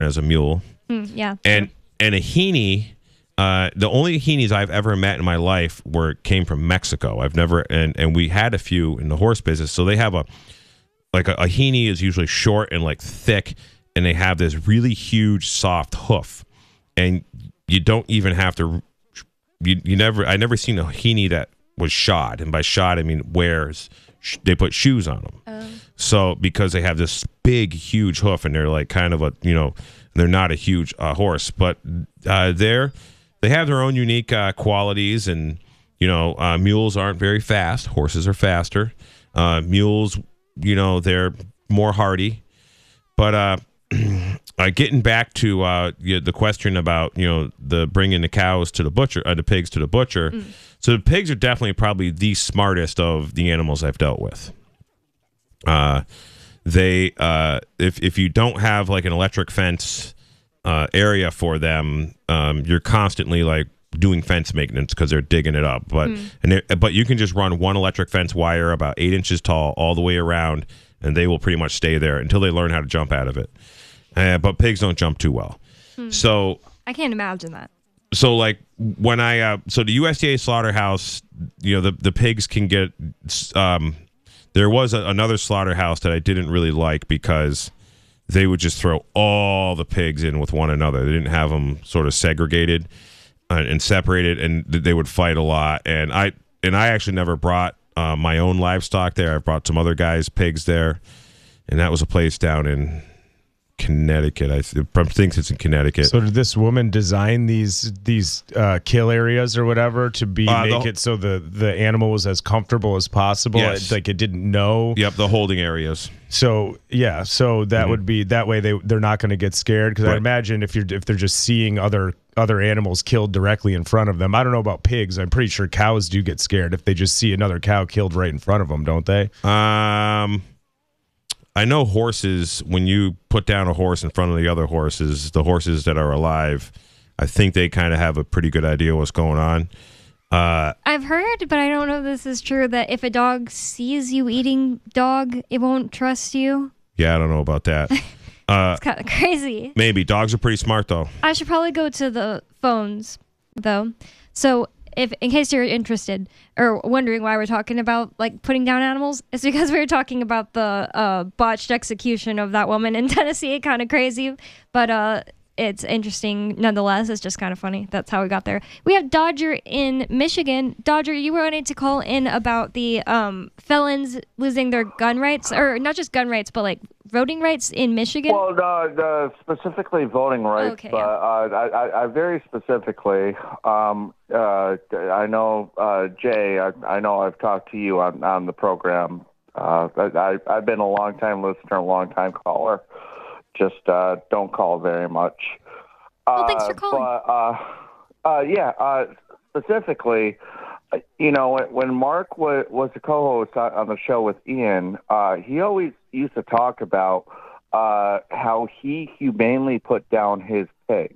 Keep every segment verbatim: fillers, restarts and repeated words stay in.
as a mule. Mm, yeah. And and a Heaney, uh, the only Heanies I've ever met in my life were came from Mexico. I've never and and we had a few in the horse business. So they have a like a, a Heaney is usually short and like thick, and they have this really huge soft hoof, and you don't even have to. You you never I never seen a Heaney that was shod, and by shod I mean wears. They put shoes on them. Um. So because they have this big, huge hoof, and they're like kind of a, you know, they're not a huge uh, horse, but uh, they're they have their own unique uh, qualities, and you know, uh, mules aren't very fast. Horses are faster. Uh, mules, you know, they're more hardy. But uh, uh, getting back to uh, you know, the question about you know the bringing the cows to the butcher, uh, the pigs to the butcher. Mm. So the pigs are definitely probably the smartest of the animals I've dealt with. Uh, they uh, if if you don't have like an electric fence uh, area for them, um, you're constantly like doing fence maintenance because they're digging it up. But mm. and but you can just run one electric fence wire about eight inches tall all the way around, and they will pretty much stay there until they learn how to jump out of it. Uh, but pigs don't jump too well, mm. so I can't imagine that. So like when I uh, so the U S D A slaughterhouse, you know, the the pigs can get. Um, there was a, another slaughterhouse that I didn't really like because they would just throw all the pigs in with one another. They didn't have them sort of segregated uh, and separated, and they would fight a lot. And I and I actually never brought uh, my own livestock there. I brought some other guys' pigs there, and that was a place down in Connecticut. I think it's in Connecticut. So did this woman design these these uh, kill areas or whatever to be uh, make the, it so the the animal was as comfortable as possible? Yes. It, like it didn't know. Yep, the holding areas. So yeah, so that mm-hmm. would be that way they they're not going to get scared because right. I imagine if you're if they're just seeing other other animals killed directly in front of them. I don't know about pigs. I'm pretty sure cows do get scared if they just see another cow killed right in front of them, don't they? Um. I know horses, when you put down a horse in front of the other horses, the horses that are alive, I think they kind of have a pretty good idea what's going on. Uh, I've heard, but I don't know if this is true, that if a dog sees you eating dog, it won't trust you. Yeah, I don't know about that. Uh, it's kind of crazy. Maybe. Dogs are pretty smart, though. I should probably go to the phones, though. So if, in case you're interested or wondering why we're talking about like putting down animals, it's because we were talking about the uh, botched execution of that woman in Tennessee. Kind of crazy, but uh, it's interesting nonetheless. It's just kind of funny. That's how we got there. We have Dodger in Michigan. Dodger, you wanted to call in about the um, felons losing their gun rights, or not just gun rights, but like voting rights in Michigan. Well, uh, the specifically voting rights, okay, but yeah. uh, I, I very specifically, um, uh, I know uh, Jay. I, I know I've talked to you on, on the program. Uh, I, I've been a long time listener, a long time caller. Just uh, don't call very much. Well, thanks for uh, calling. But, uh, uh, yeah, uh, specifically, you know, when Mark was, was a co-host on the show with Ian, uh, he always used to talk about uh, how he humanely put down his pigs,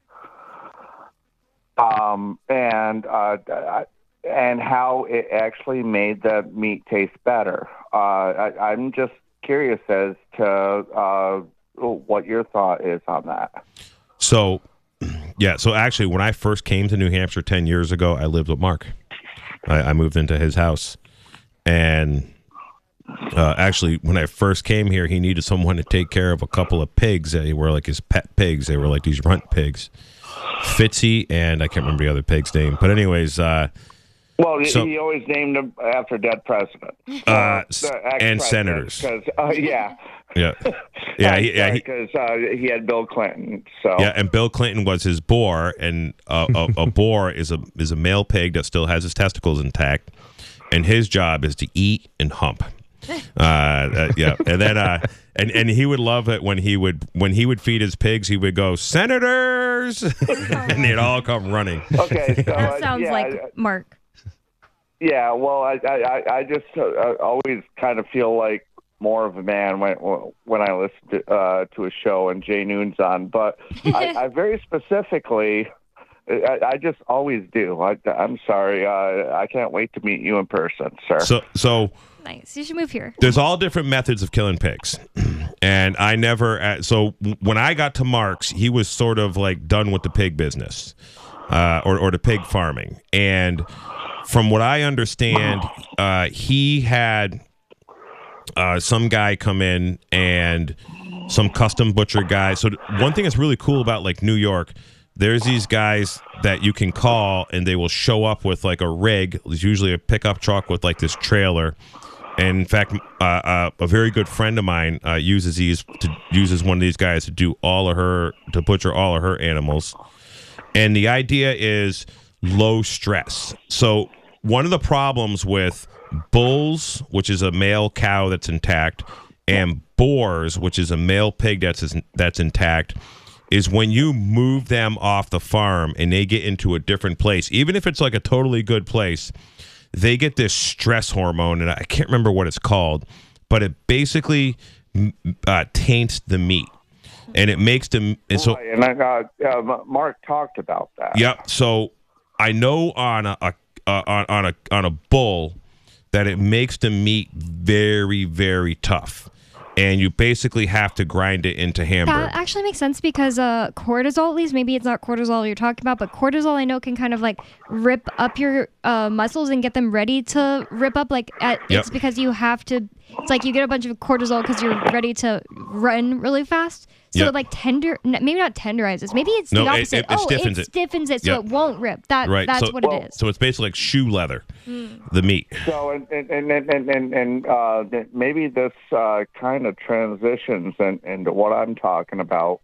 um, and uh, and how it actually made the meat taste better. Uh, I, I'm just curious as to uh, what your thought is on that. So, yeah, so actually, when I first came to New Hampshire ten years ago, I lived with Mark. I, I moved into his house, and uh, actually, when I first came here, he needed someone to take care of a couple of pigs that were like his pet pigs. They were like these runt pigs, Fitzy, and I can't remember the other pig's name. But anyways, uh, well, so, he always named them after dead presidents uh, well, and senators. Because uh, yeah, yeah, yeah, he, yeah, because uh, he had Bill Clinton. So yeah, and Bill Clinton was his boar, and uh, a, a boar is a is a male pig that still has his testicles intact, and his job is to eat and hump. Uh, uh, yeah, and then uh, and and he would love it when he would when he would feed his pigs. He would go, "Senators," and they'd all come running. Okay, so, that uh, sounds yeah, like I, Mark. Yeah, well, I I, I just uh, always kind of feel like more of a man when when I listen to, uh, to a show and Jay Noon's on. But I, I very specifically, I, I just always do. I, I'm sorry. Uh, I can't wait to meet you in person, sir. So, so Nice. You should move here. there's all different methods of killing pigs, and I never. uh, So when I got to Mark's, he was sort of like done with the pig business, uh, or or the pig farming, and from what I understand, uh, he had uh, some guy come in and some custom butcher guy. So one thing that's really cool about like New York, there's these guys that you can call and they will show up with like a rig. It's usually a pickup truck with like this trailer. And in fact, uh, uh, a very good friend of mine uh, uses these to uses one of these guys to do all of her to butcher all of her animals. And the idea is low stress. So one of the problems with bulls, which is a male cow that's intact, and boars, which is a male pig that's that's intact, is when you move them off the farm and they get into a different place, even if it's like a totally good place, they get this stress hormone, and I can't remember what it's called, but it basically uh, taints the meat, and it makes them. And so, Right, and I, uh, uh, Mark talked about that. yep. So I know on a, a uh, on, on a on a bull that it makes the meat very very tough. And you basically have to grind it into hamburger. That actually makes sense because uh, cortisol, at least maybe it's not cortisol you're talking about, but cortisol I know can kind of like rip up your uh, muscles and get them ready to rip up. Like at, Yep. it's because you have to. It's like you get a bunch of cortisol because you're ready to run really fast. So Yep. it like tender, n- maybe not tenderizes. Maybe it's No, the it- opposite. it- it oh, stiffens it it. stiffens it so Yep. it won't rip. That Right, that's so- what Well- it is. So it's basically like shoe leather, Hmm. the meat. So and and and and and, and uh, maybe this uh, kind of transitions in, into what I'm talking about,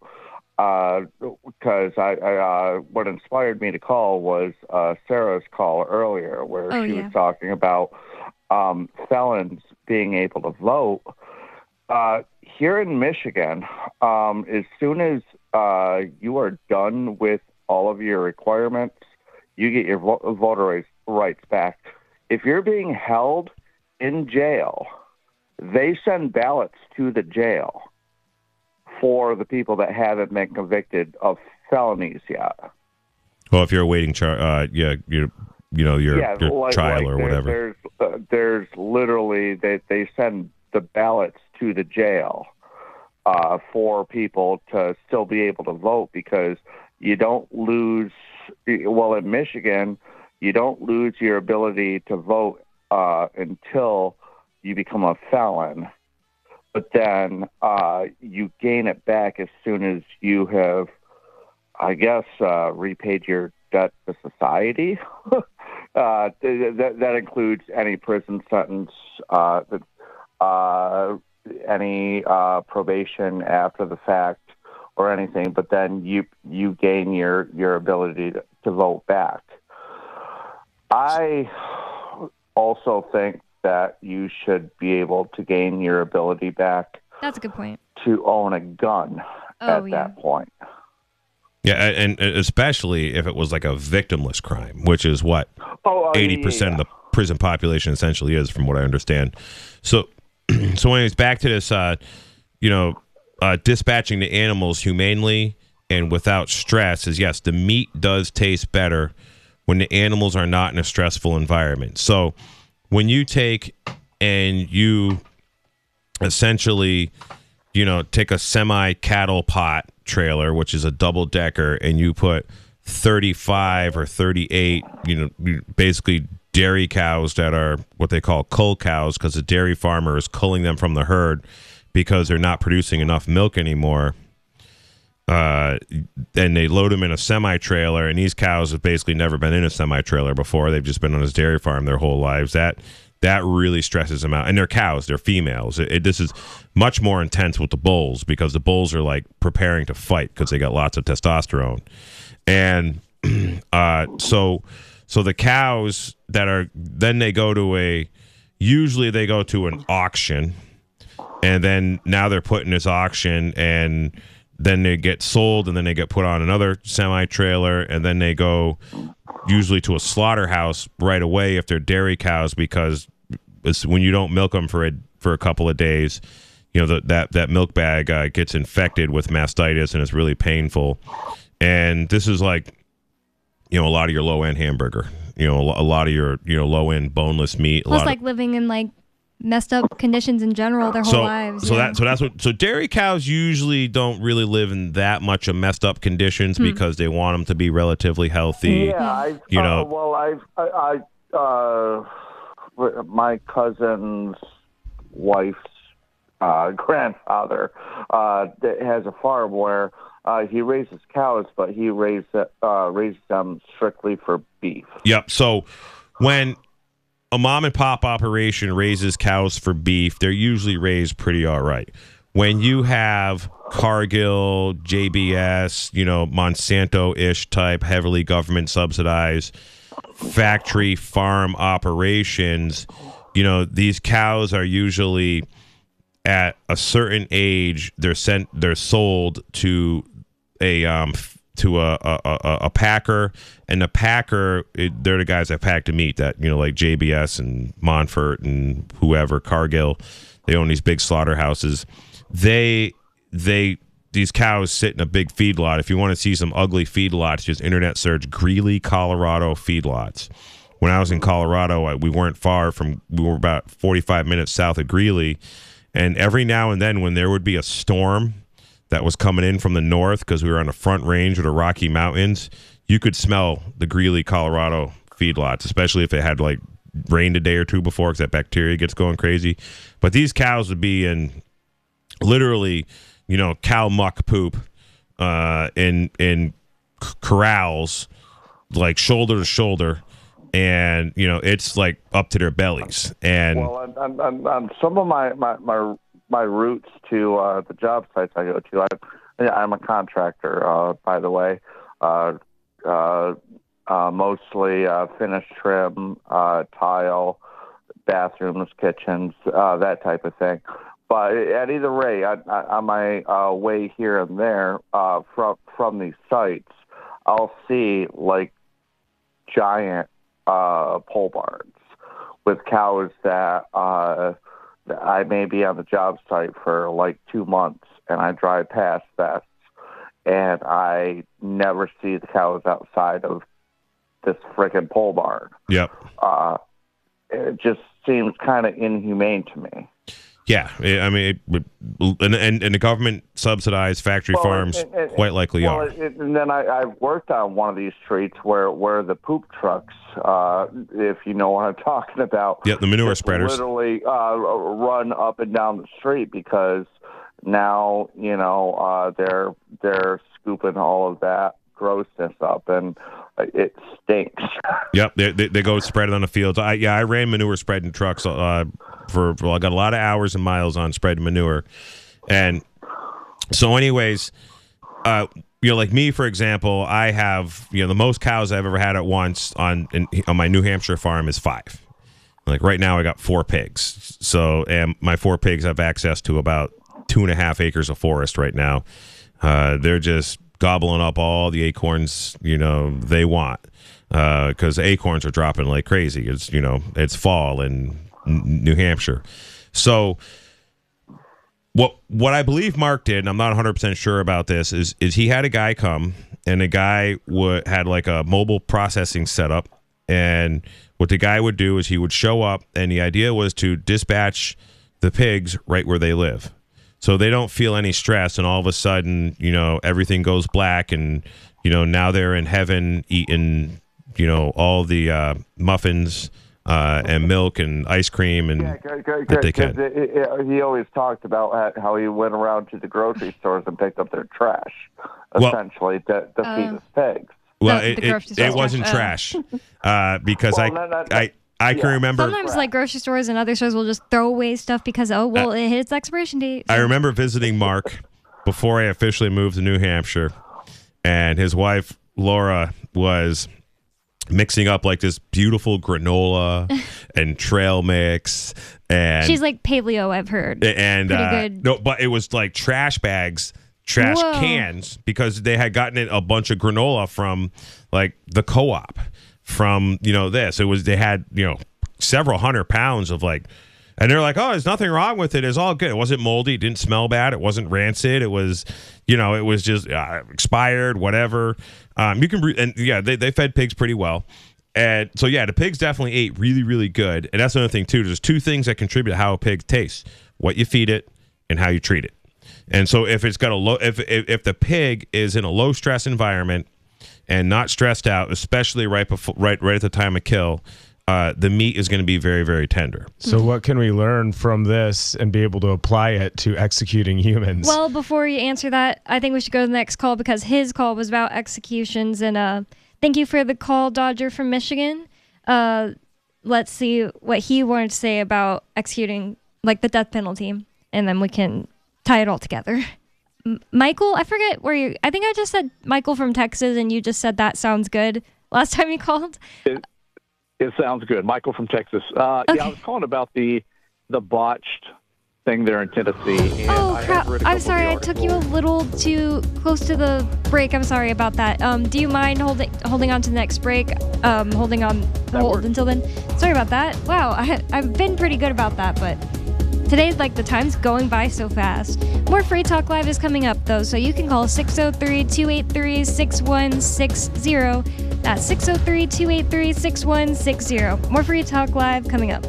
because I, I uh, what inspired me to call was uh, Sarah's call earlier, where Oh, she yeah. was talking about um, felons being able to vote. Uh, here in Michigan, um, as soon as uh, you are done with all of your requirements, you get your vo- voter rights, rights back. If you're being held in jail, they send ballots to the jail for the people that haven't been convicted of felonies yet. Well, if you're awaiting char- uh, yeah, your you know your yeah, your like, trial like or there- whatever. There's uh, there's literally they they send the ballots to the jail uh, for people to still be able to vote because you don't lose. Well, in Michigan, you don't lose your ability to vote uh, until you become a felon. But then uh, you gain it back as soon as you have, I guess, uh, repaid your debt to society. uh, th- th- that includes any prison sentence, uh, uh, any uh, probation after the fact, or anything. But then you you gain your your ability to, to vote back. I also think that you should be able to gain your ability back That's a good point. to own a gun Oh, at yeah. that point. Yeah, and, and especially if it was like a victimless crime, which is what Oh, uh, eighty percent yeah. of the prison population essentially is, from what I understand. So, so anyways, back to this, uh, you know, uh, dispatching the animals humanely and without stress is, yes, the meat does taste better when the animals are not in a stressful environment. So when you take and you essentially, you know, take a semi cattle pot trailer, which is a double decker, and you put thirty-five or thirty-eight, you know, you- basically dairy cows that are what they call cull cows, because the dairy farmer is culling them from the herd because they're not producing enough milk anymore. Uh, and they load them in a semi trailer, and these cows have basically never been in a semi trailer before. They've just been on this dairy farm their whole lives. That that really stresses them out. And they're cows, they're females. It, it, this is much more intense with the bulls because the bulls are like preparing to fight because they got lots of testosterone. And uh, so so the cows that are then they go to a usually they go to an auction, and then now they're put in this auction, and then they get sold, and then they get put on another semi trailer, and then they go usually to a slaughterhouse right away if they're dairy cows, because it's, when you don't milk them for a for a couple of days, you know, the, that that milk bag uh, gets infected with mastitis, and it's really painful. And this is like you know, a lot of your low end hamburger. You know, a, lo- a lot of your you know low end boneless meat. A Plus, lot like of, living in like messed up conditions in general their whole so, lives. So yeah. that so that's what so dairy cows usually don't really live in that much of messed up conditions Hmm. because they want them to be relatively healthy. Yeah, I, you know. uh, well, I've, I, I, uh, my cousin's wife's uh, grandfather uh, that has a farm where uh, he raises cows, but he raised uh, raises them strictly for beef. Yep. So when a mom and pop operation raises cows for beef, they're usually raised pretty all right. When you have Cargill, J B S, you know, Monsanto-ish type, heavily government subsidized factory farm operations, you know, these cows are usually at a certain age, they're sent, they're sold to a um to a a, a, a packer, and the packer, it, they're the guys that pack the meat, that, you know, like J B S and Montfort and whoever, Cargill, they own these big slaughterhouses. They they these cows sit in a big feedlot. If you want to see some ugly feedlots, just internet search Greeley, Colorado feedlots. When I was in Colorado, I, we weren't far from, we were about forty-five minutes south of Greeley, and every now and then when there would be a storm that was coming in from the north, because we were on the front range of the Rocky Mountains, you could smell the Greeley, Colorado feedlots, especially if it had like rained a day or two before, because that bacteria gets going crazy. But these cows would be in literally, you know, cow muck poop uh, in in c- corrals, like shoulder to shoulder, and you know it's like up to their bellies. And Well, on, on, on, on some of my my my, my routes to uh, the job sites I go to, I, I'm a contractor, uh, by the way. Uh, uh, uh, mostly uh, finish trim, uh, tile, bathrooms, kitchens, uh, that type of thing. But at either rate, I, I, on my uh, way here and there uh, from from these sites, I'll see like giant uh, pole barns with cows that uh, I may be on the job site for like two months, and I drive past that, and I never see the cows outside of this freaking pole barn. yep. Uh, it just seems kind of inhumane to me. Yeah, I mean, it, and, and and the government subsidized factory Well, farms and- and- quite likely well, are. it, and then I, I've worked on one of these streets where, where the poop trucks, uh, if you know what I'm talking about, Yep, the manure just spreaders. literally uh, run up and down the street because now you know uh, they're they're scooping all of that grossness up, and it stinks. Yep, they, they they go spread it on the fields. I yeah, I ran manure spreading trucks uh, for, for I got a lot of hours and miles on spreading manure, and so anyways, uh, you know, like me for example, I have you know the most cows I've ever had at once on in, on my New Hampshire farm is five. Like right now, I got four pigs. So and my four pigs have access to about two and a half acres of forest right now. Uh, they're just gobbling up all the acorns, you know, they want, because uh, acorns are dropping like crazy. It's, you know, it's fall in N- New Hampshire. So what what I believe Mark did, and I'm not one hundred percent sure about this, is is he had a guy come, and the guy would had like a mobile processing setup, and what the guy would do is he would show up, and the idea was to dispatch the pigs right where they live. So they don't feel any stress, and all of a sudden, you know, everything goes black, and, you know, now they're in heaven eating, you know, all the uh, muffins uh, and milk and ice cream and Yeah, that they can. because he always talked about how he went around to the grocery stores and picked up their trash, Well- essentially, to, to Uh, feed his pigs. Well, The- it, the it, grocery store it wasn't trash. trash uh, because Well, I, no, no, no. I I can Yeah. remember. Sometimes like grocery stores and other stores will just throw away stuff because oh well it hit its expiration date. I so- remember visiting Mark before I officially moved to New Hampshire, and his wife Laura was mixing up like this beautiful granola and trail mix, and She's like paleo, I've heard. and pretty uh, good. no, but it was like trash bags, trash Whoa. cans, because they had gotten it a bunch of granola from like the co-op, from you know this. It was they had you know several hundred pounds of like And they're like, oh, there's nothing wrong with it. It's all good. It wasn't moldy. It didn't smell bad. It wasn't rancid. It was, you know, it was just uh, expired, whatever. Um, you can, re- and yeah, they, they fed pigs pretty well. And so, yeah, the pigs definitely ate really, really good. And that's another thing, too. There's two things that contribute to how a pig tastes: what you feed it and how you treat it. And so if it's got a low, if, if, if the pig is in a low stress environment and not stressed out, especially right before, right, right at the time of kill, uh, the meat is going to be very, very tender. So what can we learn from this and be able to apply it to executing humans? Well, before you answer that, I think we should go to the next call, because his call was about executions. And uh, thank you for the call, Dodger from Michigan. Uh, let's see what he wanted to say about executing, like the death penalty, and then we can tie it all together. M- Michael, I forget where you, I think I just said Michael from Texas, and you just said that sounds good last time you called. It, it sounds good. Michael from Texas. Uh, Okay. Yeah, I was calling about the the botched thing there in Tennessee. And Oh, I have crap. read a I'm couple sorry. of I the took you a articles. little too close to the break. I'm sorry about that. Um, do you mind holding holding on to the next break? Um, holding on That hold works. until then? Sorry about that. Wow, I, I've been pretty good about that, but today, like, the time's going by so fast. More Free Talk Live is coming up, though, so you can call six oh three, two eight three, six one six zero. That's six oh three, two eight three, six one six zero. More Free Talk Live coming up.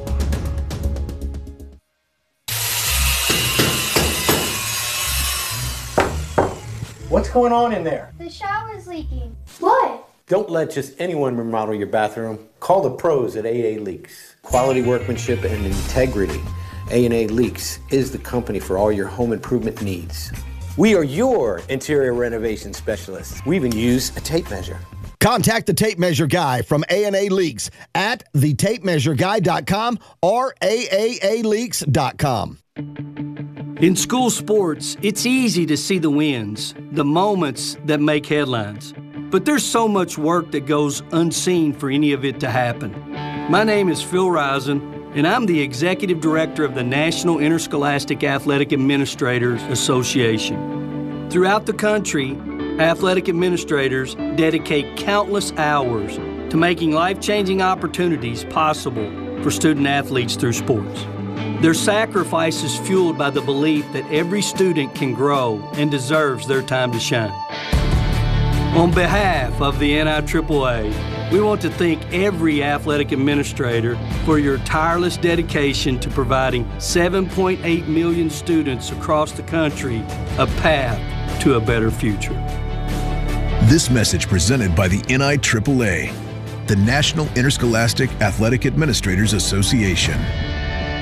What's going on in there? The shower's leaking. What? Don't let just anyone remodel your bathroom. Call the pros at A A Leaks. Quality workmanship and integrity. A and A Leaks is the company for all your home improvement needs. We are your interior renovation specialists. We even use a tape measure. Contact the Tape Measure Guy from A and A Leaks at the tape measure guy dot com or A A A leaks dot com. In school sports, it's easy to see the wins, the moments that make headlines. But there's so much work that goes unseen for any of it to happen. My name is Phil Risen, and I'm the Executive Director of the National Interscholastic Athletic Administrators Association. Throughout the country, athletic administrators dedicate countless hours to making life-changing opportunities possible for student athletes through sports. Their sacrifice is fueled by the belief that every student can grow and deserves their time to shine. On behalf of the N I triple A, we want to thank every athletic administrator for your tireless dedication to providing seven point eight million students across the country a path to a better future. This message presented by the N I triple A, the National Interscholastic Athletic Administrators Association.